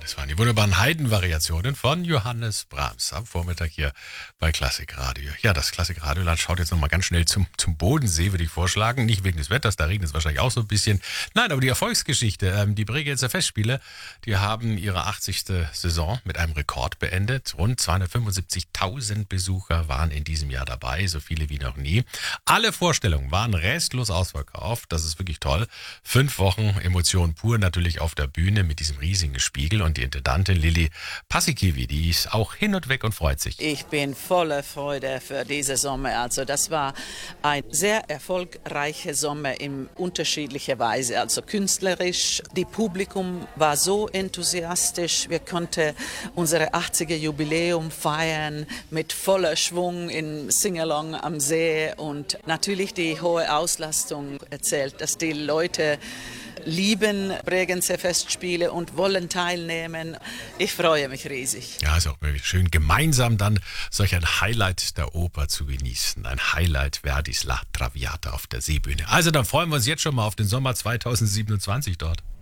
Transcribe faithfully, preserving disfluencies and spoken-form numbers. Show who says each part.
Speaker 1: Das waren die wunderbaren Haydn-Variationen von Johannes Brahms am Vormittag hier bei Klassikradio. Ja, das Klassikradioland schaut jetzt nochmal ganz schnell zum, zum Bodensee, würde ich vorschlagen. Nicht wegen des Wetters, da regnet es wahrscheinlich auch so ein bisschen. Nein, aber die Erfolgsgeschichte. Ähm, die Bregenzer Festspiele, die haben ihre achtzigste Saison mit einem Rekord beendet. Rund zweihundertfünfundsiebzigtausend Besucher waren in diesem Jahr dabei, so viele wie noch nie. Alle Vorstellungen waren restlos ausverkauft. Das ist wirklich toll. Fünf Wochen Emotion pur natürlich auf der Bühne mit diesem riesigen Spiegel. Und die Intendantin Lili Paasikivi, die ist auch hin und weg und freut sich.
Speaker 2: Ich bin voller Freude für diese Sommer. Also das war ein sehr erfolgreicher Sommer in unterschiedlicher Weise. Also künstlerisch, das Publikum war so enthusiastisch. Wir konnten unser achtziger Jubiläum feiern mit voller Schwung in Singalong am See. Und natürlich die hohe Auslastung erzählt, dass die Leute lieben Bregenzer Festspiele und wollen teilnehmen. Ich freue mich riesig.
Speaker 1: Ja, ist auch wirklich schön, gemeinsam dann solch ein Highlight der Oper zu genießen. Ein Highlight Verdis La Traviata auf der Seebühne. Also dann freuen wir uns jetzt schon mal auf den Sommer zweitausendsiebenundzwanzig dort.